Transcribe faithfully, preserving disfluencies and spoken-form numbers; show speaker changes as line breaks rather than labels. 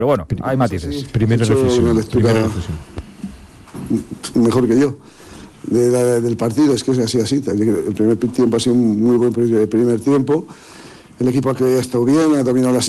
Pero bueno, hay matices.
Sí, primera reflexión, primera reflexión.
Mejor que yo. De, de, del partido, es que es así, así. El primer tiempo ha sido un muy buen primer tiempo. El equipo que ha estado bien, ha dominado la